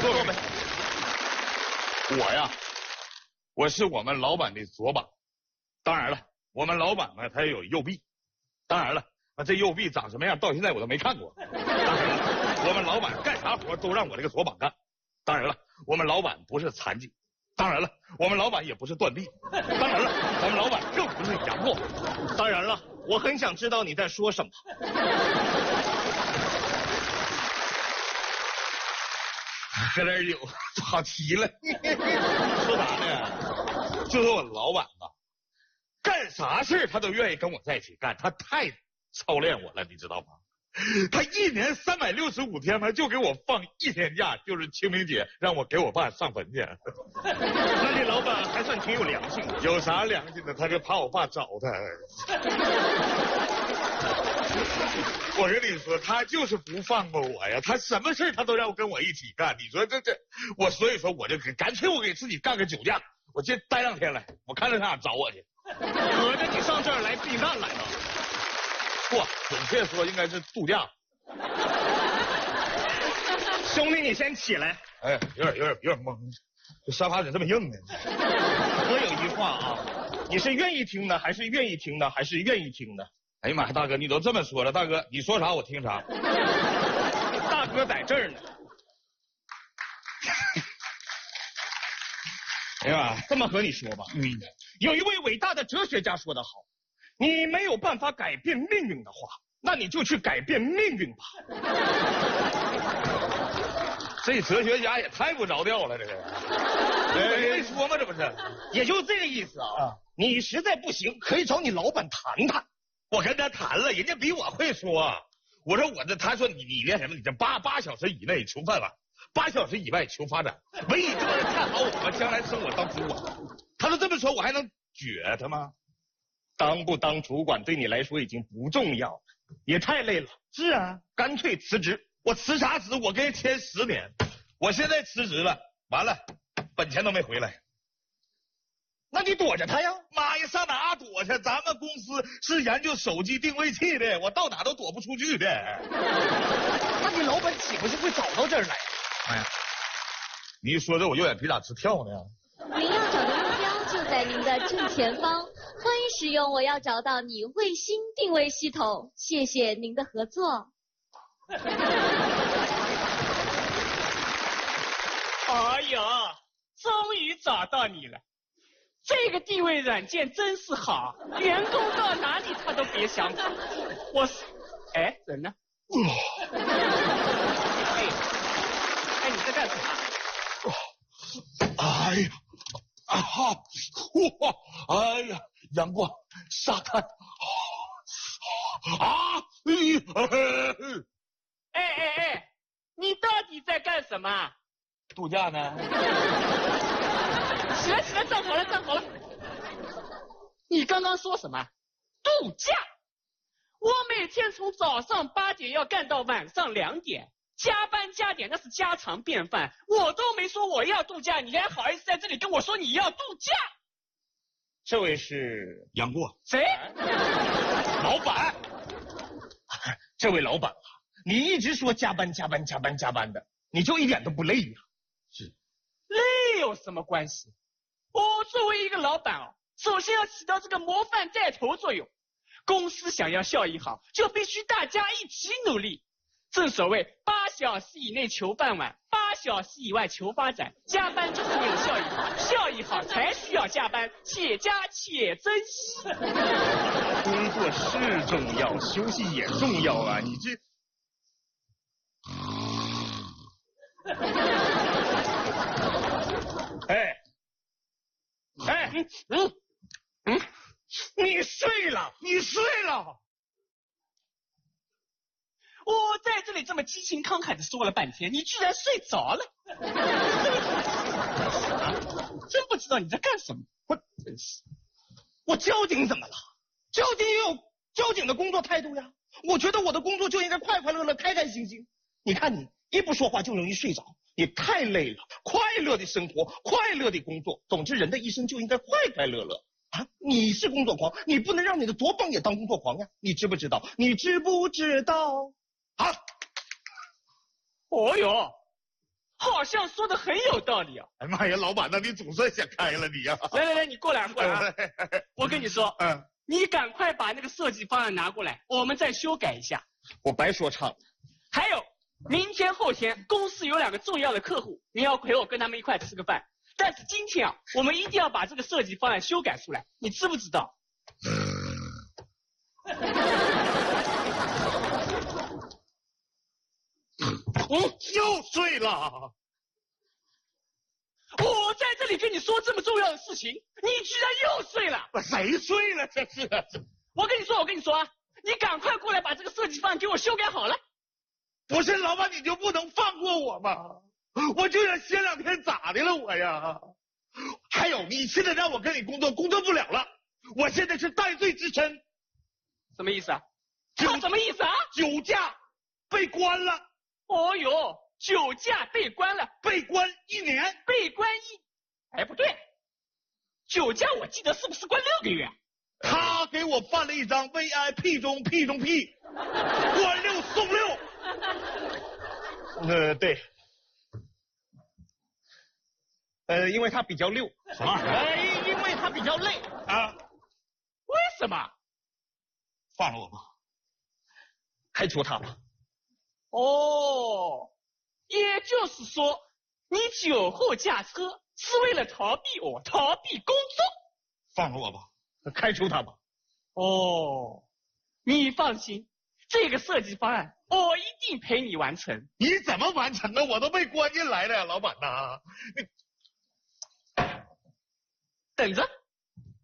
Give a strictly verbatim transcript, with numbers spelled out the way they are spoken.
坐呗。我呀，我是我们老板的左膀。当然了，我们老板呢，他也有右臂。当然了，这右臂长什么样，到现在我都没看过。当然了，我们老板干啥活都让我这个左膀干。当然了，我们老板不是残疾。当然了，我们老板也不是断臂。当然了，我们老板更不是杨过。 当然了，我很想知道你在说什么。 喝点酒，跑题了。说啥呢？就是我老板吧，干啥事他都愿意跟我在一起干，他太操练我了，你知道吗？他一年三百六十五天嘛，就给我放一天假，就是清明节，让我给我爸上坟去。 那你老板还算挺有良心的。 有啥良心的？他就怕我爸找他。我跟你说，他就是不放过我呀，他什么事他都让我跟我一起干。你说这这，我所以说我就干脆我给自己干个酒假，我先待两天来，我看他想找我去。 合着你上这儿来避难来了？ 不，准确说应该是度假。 兄弟，你先起来。 哎，有点有点有点懵，这沙发怎么这么硬呢？ 我有一话啊，你是愿意听呢，还是愿意听呢，还是愿意听呢？ 哎呀妈呀，大哥，你都这么说了，大哥你说啥我听啥。 大哥在这儿呢。 哎呀， 这么和你说吧， 嗯， 有一位伟大的哲学家说得好，你没有办法改变命运的话，那你就去改变命运吧。 这哲学家也太不着调了，这个。哎，没说吗？这不是， 也就这个意思啊。啊，你实在不行，可以找你老板谈谈。 我跟他谈了，人家比我会说。我说我这，他说你你那什么，你这八八小时以内求饭碗，八小时以外求发展，唯一就是看好我们将来升我当主管。他都这么说，我还能撅他吗？ 当不当主管对你来说已经不重要了，也太累了。 是啊， 干脆辞职。 我辞啥职？我跟人签十年，我现在辞职了，完了，本钱都没回来。 那你躲着他呀？ 妈呀，上哪躲去？咱们公司是研究手机定位器的，我到哪都躲不出去的。 那你老板岂不是会找到这儿来？ 哎呀，你一说这，我右眼皮咋直跳呢？ 您要找的目标就在您的正前方，欢迎使用我要找到你卫星定位系统，谢谢您的合作。 哎呀，终于找到你了！这个定位软件真是好，员工到哪里他都别想跑。我是，哎，人呢？哎，哎，你在干什么？ 哎呀，啊哈，哇，哎呀，阳光，沙滩，啊， 哎哎哎，你到底在干什么？ 度假呢？ 起来起来，站好了站好了。你刚刚说什么？度假？我每天从早上八点要干到晚上两点，加班加点那是家常便饭。我都没说我要度假，你还好意思在这里跟我说你要度假？ 这位是杨过。 谁？ 老板。这位老板啊，你一直说加班加班加班加班的，你就一点都不累呀？ 是。 累有什么关系？我作为一个老板哦，首先要起到这个模范带头作用。公司想要效益好，就必须大家一起努力。正所谓八小时以内求饭碗，八小时以外求发展。加班就是为了效益好，效益好才需要加班，且加且珍惜。 工作是重要，休息也重要啊！你这，哎，哎，嗯嗯，你睡了，你睡了。 我在这里这么激情慷慨的说了半天，你居然睡着了。真不知道你在干什么。 我真是，我交警怎么了？交警也有交警的工作态度呀。我觉得我的工作就应该快快乐乐、开开心心。你看你一不说话就容易睡着，你太累了。快乐的生活，快乐的工作，总之人的一生就应该快快乐乐。啊，你是工作狂，你不能让你的左膀也当工作狂呀！你知不知道？你知不知道？啊！ 哦哟， 好像说的很有道理啊！ 哎妈呀，老板，那你总算想开了你呀、啊！ 来来来，你过来过来啊！我跟你说， 嗯， 你赶快把那个设计方案拿过来，我们再修改一下。 我白说唱了。 还有，明天后天公司有两个重要的客户，你要陪我跟他们一块吃个饭。但是今天啊，我们一定要把这个设计方案修改出来，你知不知道？ 我又睡了。 我在这里跟你说这么重要的事情，你居然又睡了！ 谁睡了？这是？ 我跟你说，我跟你说啊，你赶快过来把这个设计方案给我修改好了。 不是老板，你就不能放过我吗？我就想歇两天，咋的了我呀？还有，你现在让我跟你工作，工作不了了。我现在是戴罪之身。 什么意思啊？ 酒什么意思啊？ 酒驾被关了。 哦哟，酒驾被关了， 被关一年， 被关一……哎，不对，酒驾我记得是不是关六个月？ 他给我办了一张 V I P 中 P 中 P， 关六送六。 呃，对。呃，因为他比较溜。 什么？ 呃，因因为他比较累啊？ 为什么？ 放了我吧， 开除他吧。 哦，也就是说，你酒后驾车是为了逃避我，逃避工作。 放了我吧， 开除他吧。 哦，你放心，这个设计方案我一定陪你完成。 你怎么完成的？我都被关进来了呀，老板呐！你等着。